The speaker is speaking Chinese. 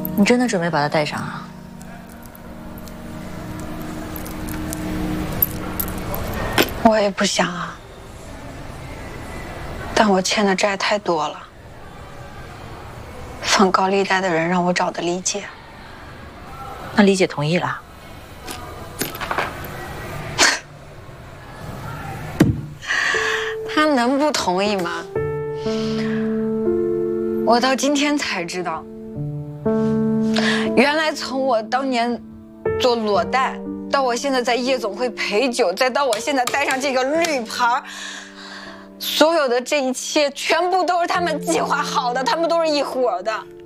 你真的准备把他带上啊？ 我也不想啊，但我欠的债太多了。放高利贷的人让我找的李姐， 那李姐同意了？ 她能不同意吗？我到今天才知道，原来从我当年做裸贷，到我现在在夜总会陪酒，再到我现在带上这个绿牌，所有的这一切全部都是他们计划好的，他们都是一伙的。